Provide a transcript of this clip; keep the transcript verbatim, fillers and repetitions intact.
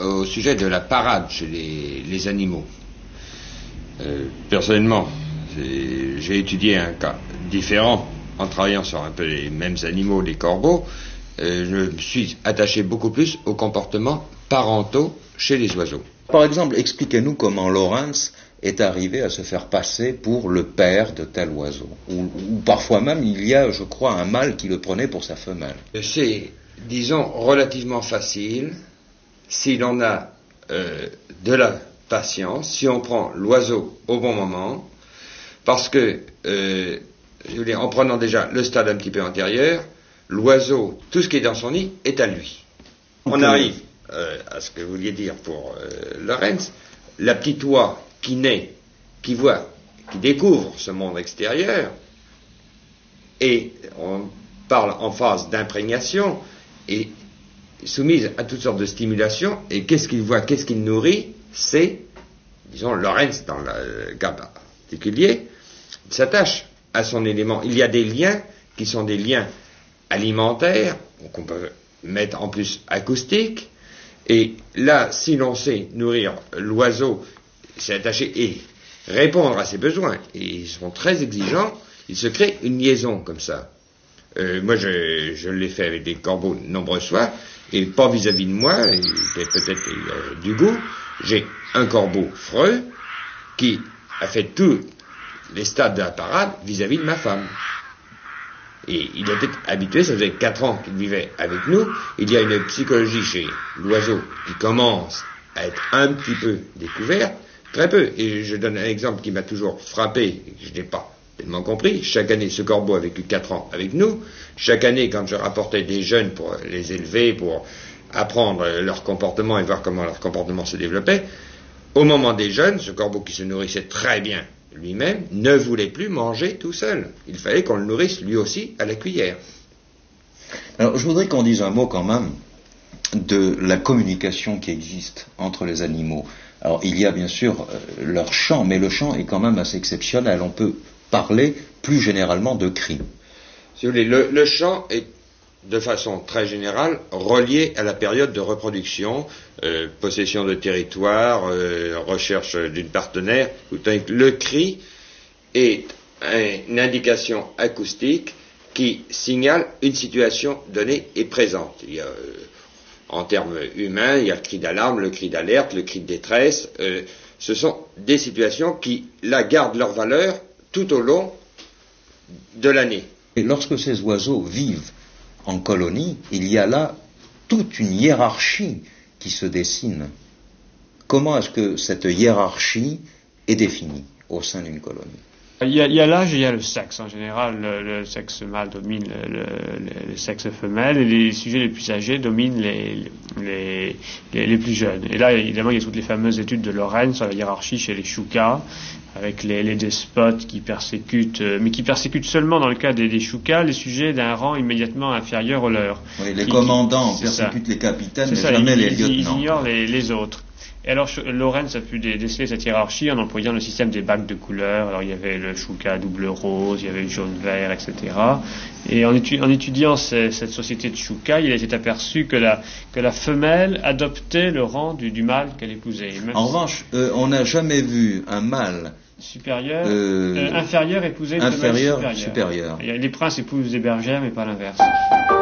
au sujet de la parade chez les, les animaux. Euh, personnellement, j'ai étudié un cas différent en travaillant sur un peu les mêmes animaux, les corbeaux. Euh, je me suis attaché beaucoup plus aux comportements parentaux chez les oiseaux. Par exemple, expliquez-nous comment Lorenz est arrivé à se faire passer pour le père de tel oiseau. Ou, ou parfois même, il y a, je crois, un mâle qui le prenait pour sa femelle. C'est, disons, relativement facile si l'on a euh, de la patience, si on prend l'oiseau au bon moment, parce que, euh, je veux dire, en prenant déjà le stade un petit peu antérieur, l'oiseau, tout ce qui est dans son nid, est à lui. On Okay. arrive euh, à ce que vous vouliez dire pour euh, Lorenz, la petite oie qui naît, qui voit, qui découvre ce monde extérieur, et on parle en phase d'imprégnation, et soumise à toutes sortes de stimulations, et qu'est-ce qu'il voit, qu'est-ce qu'il nourrit, c'est, disons, Lorenz, dans le cas particulier, il s'attache à son élément. Il y a des liens qui sont des liens alimentaires, qu'on peut mettre en plus acoustiques, et là, si l'on sait nourrir l'oiseau, s'attacher et répondre à ses besoins, et ils sont très exigeants, il se crée une liaison comme ça. Euh, moi, je, je l'ai fait avec des corbeaux de nombreuses fois, et pas vis-à-vis de moi, et peut-être euh, du goût. J'ai un corbeau freux qui a fait tous les stades de la parade vis-à-vis de ma femme. Et il était habitué, ça faisait quatre ans qu'il vivait avec nous. Il y a une psychologie chez l'oiseau qui commence à être un petit peu découverte, très peu. Et je donne un exemple qui m'a toujours frappé, et que je n'ai pas tellement compris. Chaque année, ce corbeau a vécu quatre ans avec nous. Chaque année, quand je rapportais des jeunes pour les élever, pour apprendre leur comportement et voir comment leur comportement se développait, au moment des jeunes, ce corbeau qui se nourrissait très bien lui-même ne voulait plus manger tout seul. Il fallait qu'on le nourrisse lui aussi à la cuillère. Alors, je voudrais qu'on dise un mot quand même de la communication qui existe entre les animaux. Alors, il y a bien sûr euh, leur chant, mais le chant est quand même assez exceptionnel. On peut parler plus généralement de cris. Si vous voulez, le, le chant est de façon très générale relié à la période de reproduction, euh, possession de territoire, euh, recherche d'une partenaire. Le cri est une indication acoustique qui signale une situation donnée et présente. Il y a, euh, en termes humains, il y a le cri d'alarme, le cri d'alerte, le cri de détresse. Euh, ce sont des situations qui, là, gardent leur valeur tout au long de l'année. Et lorsque ces oiseaux vivent en colonie, il y a là toute une hiérarchie qui se dessine. Comment est-ce que cette hiérarchie est définie au sein d'une colonie? Il y a, il y a l'âge et il y a le sexe. En général, le, le sexe mâle domine le, le, le sexe femelle et les sujets les plus âgés dominent les, les, les, les plus jeunes. Et là, évidemment, il y a toutes les fameuses études de Lorenz sur la hiérarchie chez les choucas, avec les, les despotes qui persécutent, euh, mais qui persécutent seulement dans le cas des, des choucas, les sujets d'un rang immédiatement inférieur au leur. Oui, les qui, commandants qui, persécutent les capitaines, mais ça, jamais ils, les ils, lieutenants. Ils ignorent les, les autres. Et alors, Lorenz a pu déceler cette hiérarchie en employant le système des bacs de couleurs. Alors, il y avait le chouca double rose, il y avait le jaune-vert, et cetera. Et en, étu- en étudiant ces, cette société de chouca, il s'est aperçu que la, que la femelle adoptait le rang du, du mâle qu'elle épousait. Même en revanche, euh, on n'a jamais vu un mâle supérieur, euh, euh, inférieur épouser une inférieur, femelle supérieure. supérieur. Les princes épousent des bergères, mais pas l'inverse.